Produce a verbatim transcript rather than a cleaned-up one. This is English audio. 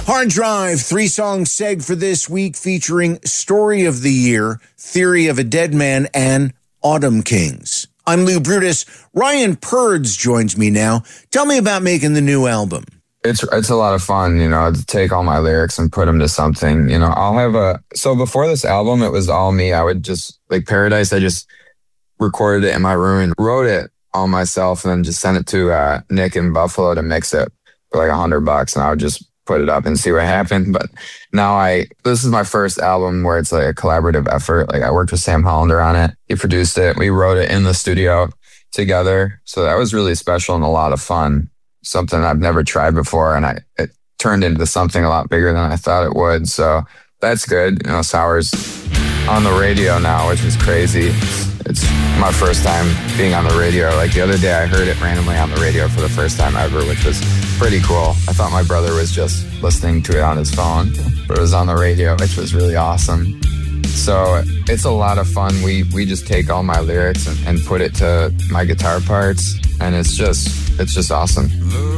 Hard Drive, three-song seg for this week featuring Story of the Year, Theory of a Dead Man, and Autumn Kings. I'm Lou Brutus. Ryan Purds joins me now. Tell me about making the new album. It's it's a lot of fun, you know, to take all my lyrics and put them to something. You know, I'll have a... So before this album, it was all me. I would just... Like Paradise, I just recorded it in my room and wrote it all myself and then just sent it to uh, Nick in Buffalo to mix it for like a hundred bucks. And I would just put it up and see what happened. But now I... This is my first album where it's like a collaborative effort. Like I worked with Sam Hollander on it. He produced it. We wrote it in the studio together. So that was really special and a lot of fun. Something I've never tried before, and I it turned into something a lot bigger than I thought it would. So that's good. You know, Sour's on the radio now, which is crazy. It's my first time being on the radio. Like the other day, I heard it randomly on the radio for the first time ever, which was pretty cool. I thought my brother was just listening to it on his phone, but it was on the radio, which was really awesome. So it's a lot of fun. We we just take all my lyrics and, and put it to my guitar parts, and it's just it's just awesome.